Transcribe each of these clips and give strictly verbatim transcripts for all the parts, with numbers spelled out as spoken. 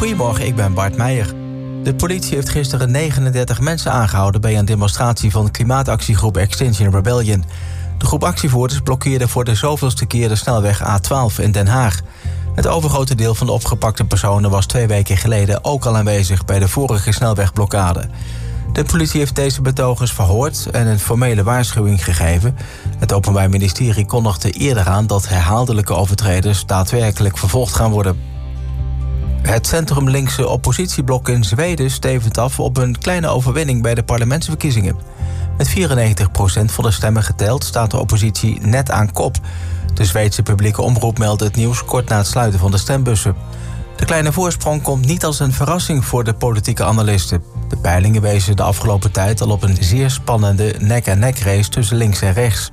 Goedemorgen, ik ben Bart Meijer. De politie heeft gisteren negenendertig mensen aangehouden bij een demonstratie van klimaatactiegroep Extinction Rebellion. De groep actievoerders blokkeerde voor de zoveelste keer de snelweg A twaalf in Den Haag. Het overgrote deel van de opgepakte personen was twee weken geleden ook al aanwezig bij de vorige snelwegblokkade. De politie heeft deze betogers verhoord en een formele waarschuwing gegeven. Het Openbaar Ministerie kondigde eerder aan dat herhaaldelijke overtreders daadwerkelijk vervolgd gaan worden. Het centrum-linkse oppositieblok in Zweden stevend af op een kleine overwinning bij de parlementsverkiezingen. Met vierennegentig procent van de stemmen geteld staat de oppositie net aan kop. De Zweedse publieke omroep meldde het nieuws kort na het sluiten van de stembussen. De kleine voorsprong komt niet als een verrassing voor de politieke analisten. De peilingen wezen de afgelopen tijd al op een zeer spannende nek-aan-nek race tussen links en rechts.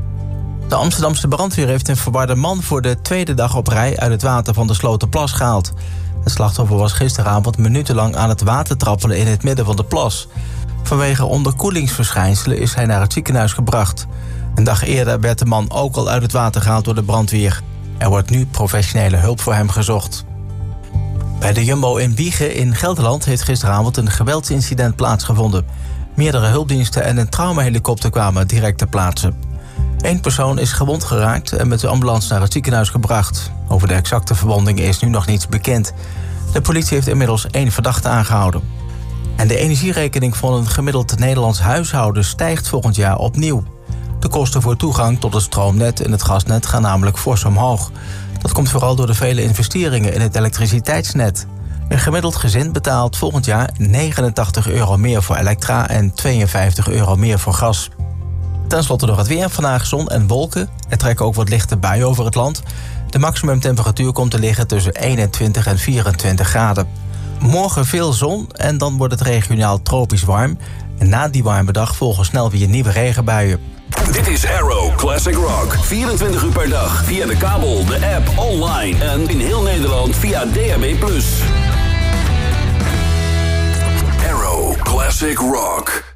De Amsterdamse brandweer heeft een verwarde man voor de tweede dag op rij uit het water van de Sloterplas gehaald. Het slachtoffer was gisteravond minutenlang aan het water trappelen in het midden van de plas. Vanwege onderkoelingsverschijnselen is hij naar het ziekenhuis gebracht. Een dag eerder werd de man ook al uit het water gehaald door de brandweer. Er wordt nu professionele hulp voor hem gezocht. Bij de Jumbo in Wijchen in Gelderland heeft gisteravond een geweldsincident plaatsgevonden. Meerdere hulpdiensten en een traumahelikopter kwamen direct ter plaatse. Eén persoon is gewond geraakt en met de ambulance naar het ziekenhuis gebracht. Over de exacte verwondingen is nu nog niets bekend. De politie heeft inmiddels één verdachte aangehouden. En de energierekening van een gemiddeld Nederlands huishouden stijgt volgend jaar opnieuw. De kosten voor toegang tot het stroomnet en het gasnet gaan namelijk fors omhoog. Dat komt vooral door de vele investeringen in het elektriciteitsnet. Een gemiddeld gezin betaalt volgend jaar negenentachtig euro meer voor elektra en tweeënvijftig euro meer voor gas. Ten slotte nog het weer. Vandaag zon en wolken. Er trekken ook wat lichte buien over het land. De maximumtemperatuur komt te liggen tussen eenentwintig en vierentwintig graden. Morgen veel zon en dan wordt het regionaal tropisch warm. En na die warme dag volgen snel weer nieuwe regenbuien. Dit is Arrow Classic Rock. vierentwintig uur per dag via de kabel, de app, online en in heel Nederland via D A B plus. Arrow Classic Rock.